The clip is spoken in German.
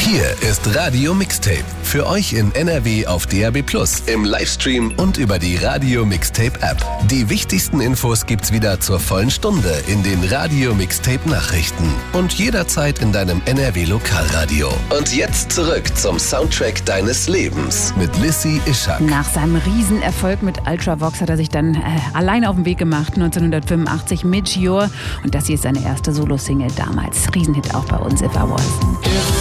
Hier ist Radio Mixtape. Für euch in NRW auf DAB+, im Livestream und über die Radio Mixtape App. Die wichtigsten Infos gibt's wieder zur vollen Stunde in den Radio Mixtape Nachrichten und jederzeit in deinem NRW Lokalradio. Und jetzt zurück zum Soundtrack deines Lebens mit Lissy Ischak. Nach seinem Riesenerfolg mit Ultravox hat er sich dann alleine auf den Weg gemacht, 1985 mit Gior. Und das hier ist seine erste Solo-Single damals. Riesenhit auch bei uns, If I Was.